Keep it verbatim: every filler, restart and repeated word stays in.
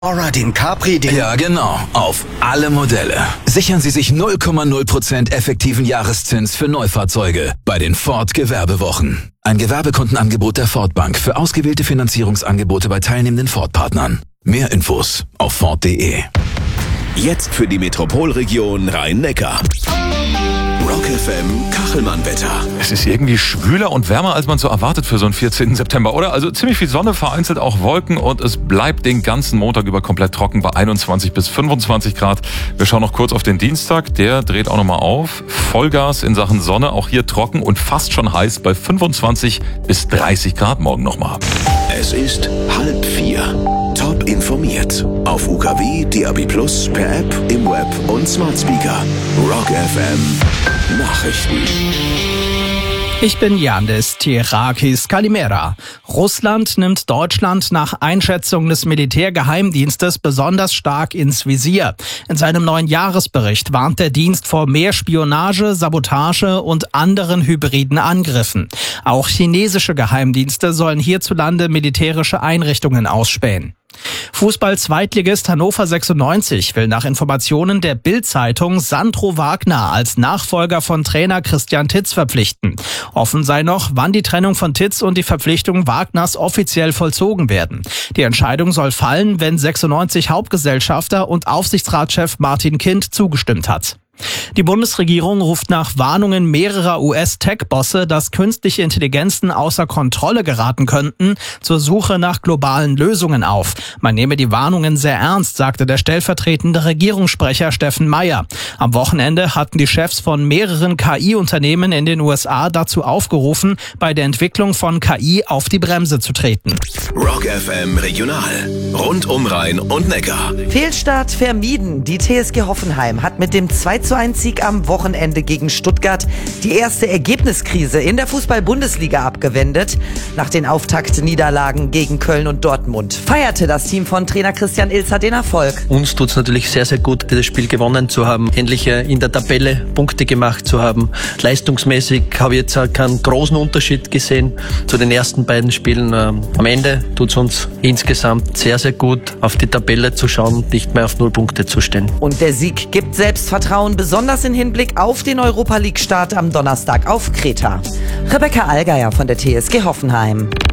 Aura, den Capri, den... Ja, genau. Auf alle Modelle. Sichern Sie sich null Komma null Prozent effektiven Jahreszins für Neufahrzeuge bei den Ford Gewerbewochen. Ein Gewerbekundenangebot der Ford Bank für ausgewählte Finanzierungsangebote bei teilnehmenden Ford-Partnern. Mehr Infos auf Ford punkt de. Jetzt für die Metropolregion Rhein-Neckar. Rock F M Kachelmann-Wetter. Es ist irgendwie schwüler und wärmer, als man so erwartet für so einen vierzehnten September, oder? Also ziemlich viel Sonne, vereinzelt auch Wolken und es bleibt den ganzen Montag über komplett trocken bei einundzwanzig bis fünfundzwanzig Grad. Wir schauen noch kurz auf den Dienstag, der dreht auch nochmal auf. Vollgas in Sachen Sonne, auch hier trocken und fast schon heiß bei fünfundzwanzig bis dreißig Grad morgen nochmal. Es ist halb vier. Top informiert. Auf U K W, D A B plus, per App, im Web und Smart Speaker. Rock F M Nachrichten. Ich bin Yandis Tirakis Kalimera. Russland nimmt Deutschland nach Einschätzung des Militärgeheimdienstes besonders stark ins Visier. In seinem neuen Jahresbericht warnt der Dienst vor mehr Spionage, Sabotage und anderen hybriden Angriffen. Auch chinesische Geheimdienste sollen hierzulande militärische Einrichtungen ausspähen. Fußball-Zweitligist Hannover sechsundneunzig will nach Informationen der Bild-Zeitung Sandro Wagner als Nachfolger von Trainer Christian Titz verpflichten. Offen sei noch, wann die Trennung von Titz und die Verpflichtung Wagners offiziell vollzogen werden. Die Entscheidung soll fallen, wenn sechsundneunzig Hauptgesellschafter und Aufsichtsratschef Martin Kind zugestimmt hat. Die Bundesregierung ruft nach Warnungen mehrerer U S-Tech-Bosse, dass künstliche Intelligenzen außer Kontrolle geraten könnten, zur Suche nach globalen Lösungen auf. Man nehme die Warnungen sehr ernst, sagte der stellvertretende Regierungssprecher Steffen Meyer. Am Wochenende hatten die Chefs von mehreren K I-Unternehmen in den U S A dazu aufgerufen, bei der Entwicklung von K I auf die Bremse zu treten. Rock F M Regional. Rund um Rhein und Neckar. Fehlstart vermieden. Die T S G Hoffenheim hat mit dem zwei zu eins Sieg am Wochenende gegen Stuttgart die erste Ergebniskrise in der Fußball-Bundesliga abgewendet. Nach den Auftaktniederlagen gegen Köln und Dortmund feierte das Team von Trainer Christian Ilzer den Erfolg. Uns tut es natürlich sehr, sehr gut, das Spiel gewonnen zu haben, endlich in der Tabelle Punkte gemacht zu haben. Leistungsmäßig habe ich jetzt auch keinen großen Unterschied gesehen zu den ersten beiden Spielen. Am Ende tut es uns insgesamt sehr, sehr gut, auf die Tabelle zu schauen und nicht mehr auf null Punkte zu stehen. Und der Sieg gibt Selbstvertrauen, besonders im Hinblick auf den Europa-League-Start am Donnerstag auf Kreta. Rebecca Allgeier von der T S G Hoffenheim.